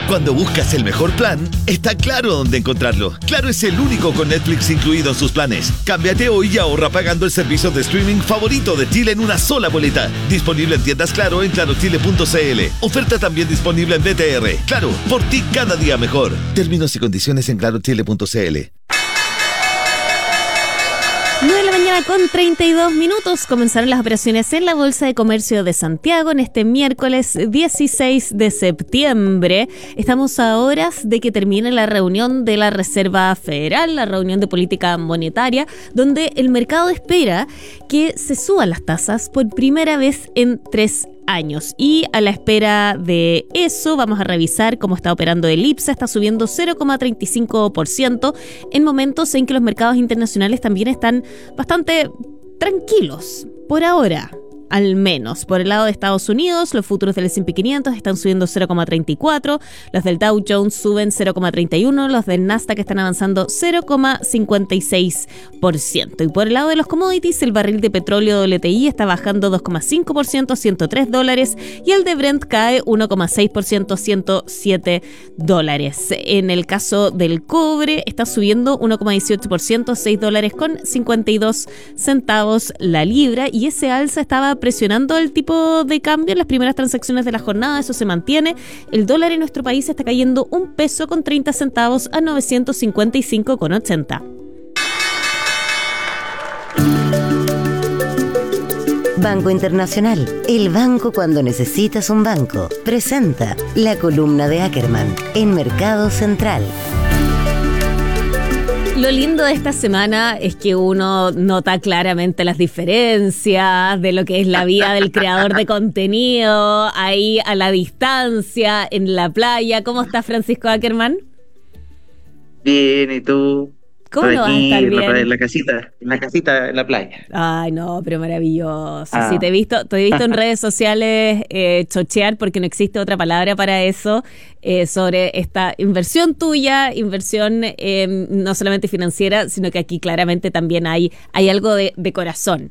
Cuando buscas el mejor plan, está Claro dónde encontrarlo. Claro es el único con Netflix incluido en sus planes. Cámbiate hoy y ahorra pagando el servicio de streaming favorito de Chile en una sola boleta. Disponible en tiendas Claro en clarochile.cl. Oferta también disponible en BTR. Claro, por ti cada día mejor. Términos y condiciones en clarochile.cl. 9 de la mañana con 32 minutos. Comenzaron las operaciones en la Bolsa de Comercio de Santiago en este miércoles 16 de septiembre. Estamos a horas de que termine la reunión de la Reserva Federal, la reunión de política monetaria, donde el mercado espera que se suban las tasas por primera vez en 3 años. Y a la espera de eso, vamos a revisar cómo está operando el IPSA. Está subiendo 0,35% en momentos en que los mercados internacionales también están bastante tranquilos, por ahora. Al menos. Por el lado de Estados Unidos, los futuros del S&P 500 están subiendo 0,34%, los del Dow Jones suben 0,31%, los del Nasdaq están avanzando 0,56%. Y por el lado de los commodities, el barril de petróleo WTI está bajando 2,5% a $103 y el de Brent cae 1,6% a $107. En el caso del cobre, está subiendo 1,18% a $6.52 la libra, y ese alza estaba presionando el tipo de cambio en las primeras transacciones de la jornada. Eso se mantiene. El dólar en nuestro país está cayendo $1.30 a 955,80. Banco Internacional, el banco cuando necesitas un banco, presenta la columna de Ackerman en Mercado Central. Lo lindo de esta semana es que uno nota claramente las diferencias de lo que es la vida del creador de contenido, ahí a la distancia, en la playa. ¿Cómo está Francisco Ackerman? Bien, ¿y tú? ¿Cómo no vas a estar bien? En la casita, en la playa. Ay, no, pero maravilloso. Sí, te he visto en redes sociales chochear, porque no existe otra palabra para eso, sobre esta inversión tuya, no solamente financiera, sino que aquí claramente también hay algo de corazón.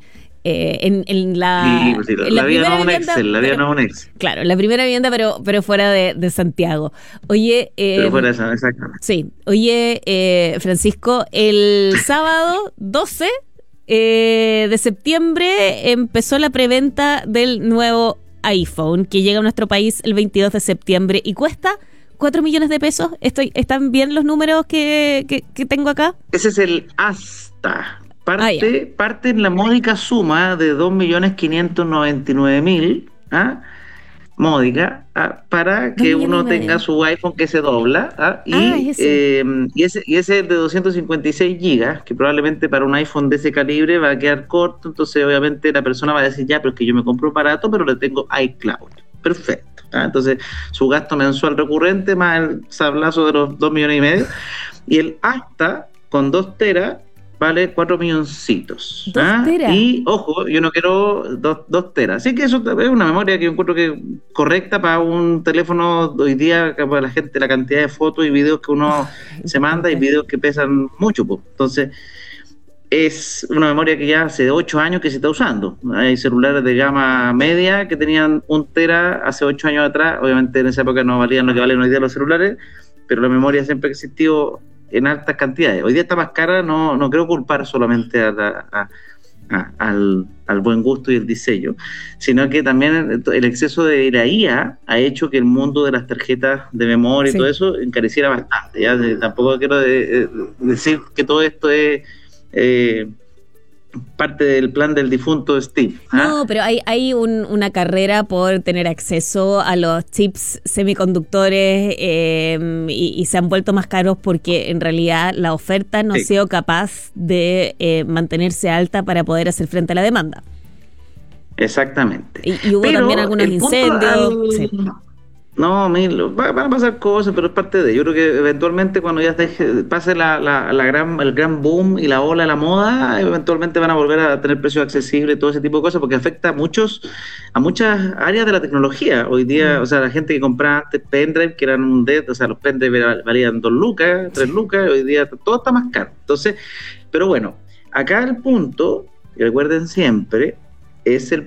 La vida no es un Excel. Claro, la primera vivienda, pero fuera de Santiago. Oye, pero fuera de Santiago, exactamente. Sí, oye, Francisco, el sábado 12 de septiembre empezó la preventa del nuevo iPhone, que llega a nuestro país el 22 de septiembre y cuesta 4 millones de pesos. ¿Están bien los números que tengo acá? Ese es el Asta. Parte en la módica suma de 2.599.000, módica, para que uno tenga su iPhone que se dobla, y ese de 256 gigas, que probablemente para un iPhone de ese calibre va a quedar corto. Entonces obviamente la persona va a decir, ya, pero es que yo me compro un barato, pero le tengo iCloud. Perfecto. Entonces su gasto mensual recurrente más el sablazo de los 2,5 millones, y el Asta con 2 teras vale 4 milloncitos. 2 teras. Y ojo, yo no quiero 2 teras. Así que eso es una memoria que yo encuentro que correcta para un teléfono hoy día, para la gente, la cantidad de fotos y videos que uno se manda, y videos que pesan mucho. Entonces, es una memoria que ya hace 8 años que se está usando. Hay celulares de gama media que tenían 1 tera hace 8 años atrás. Obviamente en esa época no valían lo que valen hoy día los celulares, pero la memoria siempre ha existido en altas cantidades. Hoy día está más cara. No quiero culpar solamente al buen gusto y el diseño, sino que también el exceso de la IA ha hecho que el mundo de las tarjetas de memoria y todo eso encareciera bastante. ¿Ya? Tampoco quiero decir que todo esto es parte del plan del difunto Steve. No, pero hay una carrera por tener acceso a los chips semiconductores, y se han vuelto más caros porque en realidad la oferta no ha sido capaz de mantenerse alta para poder hacer frente a la demanda. Exactamente. Y hubo también algunos incendios. No, van a pasar cosas, pero es parte de. Yo creo que eventualmente cuando ya pase el gran boom y la ola de la moda, eventualmente van a volver a tener precios accesibles y todo ese tipo de cosas, porque afecta a muchas áreas de la tecnología. Hoy día, o sea, la gente que compraba antes pendrive, que eran un dedo, o sea, los pendrive valían 2 lucas, 3 lucas, hoy día todo está más caro. Entonces, pero bueno, acá el punto, y recuerden siempre, es el